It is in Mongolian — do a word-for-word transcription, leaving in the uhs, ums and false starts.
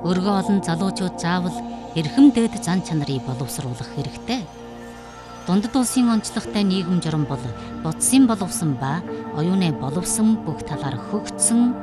Өргөө олон залуучууд заавал эрхэм дээд зан чанарыг боловсруулах хэрэгтэй. Дундад улсын онцлогтой нийгэм журам бол бодсын боловсон ба оюуны боловсон бүх талаар хөгжсөн